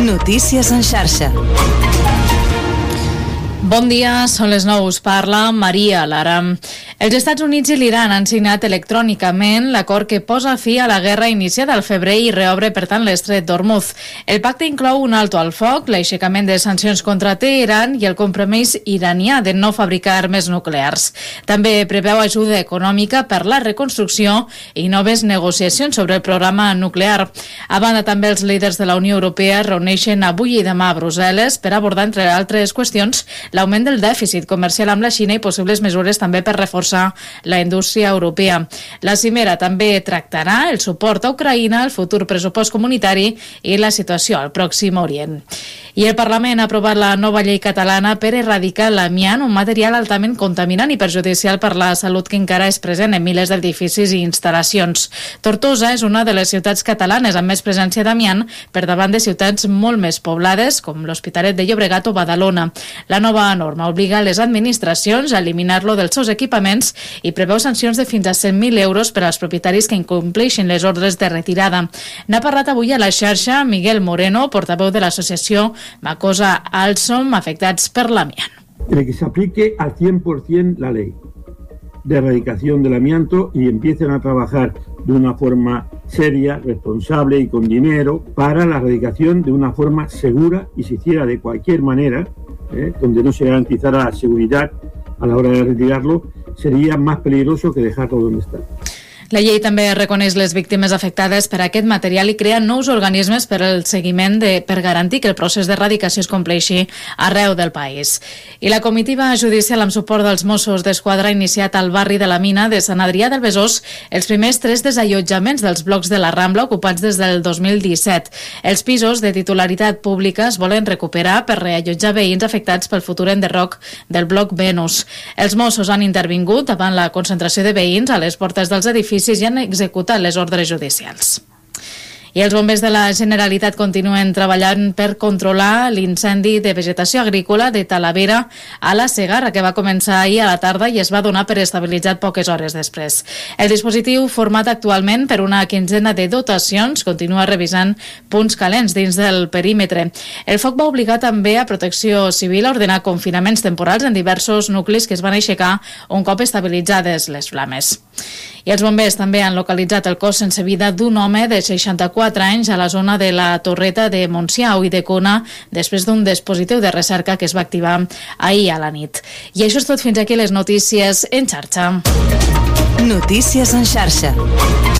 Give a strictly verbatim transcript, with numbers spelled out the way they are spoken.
Notícies en xarxa. Bon dia, són les nou, us parla Maria Lara. Els Estats Units i l'Iran han signat electrònicament l'acord que posa fi a la guerra iniciada al febrer i reobre, per tant, l'estret d'Hormuz. El pacte inclou un alto al foc, l'aixecament de sancions contra Teheran i el compromís iranià de no fabricar armes nuclears. També preveu ajuda econòmica per la reconstrucció i noves negociacions sobre el programa nuclear. A banda, també els líders de la Unió Europea es reuneixen avui i demà a Brussel·les per abordar, entre altres qüestions, l'augment del dèficit comercial amb la Xina i possibles mesures també per reforçar la indústria europea. La cimera també tractarà el suport a Ucraïna, el futur pressupost comunitari i la situació al Pròxim Orient. I el Parlament ha aprovat la nova llei catalana per erradicar l'amiant, un material altament contaminant i perjudicial per la salut que encara és present en milers d'edificis i instal·lacions. Tortosa és una de les ciutats catalanes amb més presència d'amiant, per davant de ciutats molt més poblades, com l'Hospitalet de Llobregat o Badalona. La nova norma obliga les administracions a eliminar-lo dels seus equipaments i preveu sancions de fins a cent mil euros per als propietaris que incompleixin les ordres de retirada. N'ha parlat avui a la xarxa Miguel Moreno, portaveu de l'associació Macosa Alsom, afectats per l'amiant. Que se aplique al cien por ciento la ley de erradicación del amianto y empiecen a trabajar de una forma seria, responsable y con dinero para la erradicación de una forma segura, y si hiciera de cualquier manera, eh, donde no se garantizara la seguridad a la hora de retirarlo, sería más peligroso que dejarlo donde está. La llei també reconeix les víctimes afectades per aquest material i crea nous organismes per al seguiment de, per garantir que el procés d'erradicació es compleixi arreu del país. I la comitiva judicial amb suport dels Mossos d'Esquadra ha iniciat al barri de la Mina de Sant Adrià del Besòs els primers tres desallotjaments dels blocs de la Rambla ocupats des del dos mil disset. Els pisos de titularitat pública es volen recuperar per reallotjar veïns afectats pel futur enderroc del bloc Venus. Els Mossos han intervingut davant la concentració de veïns a les portes dels edificis i han executat les ordres judicials. I els bombers de la Generalitat continuen treballant per controlar l'incendi de vegetació agrícola de Talavera a la Segarra, que va començar ahir a la tarda i es va donar per estabilitzat poques hores després. El dispositiu, format actualment per una quinzena de dotacions, continua revisant punts calents dins del perímetre. El foc va obligar també a Protecció Civil a ordenar confinaments temporals en diversos nuclis que es van aixecar un cop estabilitzades les flames. I els bombers també han localitzat el cos sense vida d'un home de seixanta-quatre anys a la zona de la Torreta de Montsià i de Cona després d'un dispositiu de recerca que es va activar ahir a la nit. I això és tot, fins aquí les notícies en xarxa. Notícies en xarxa.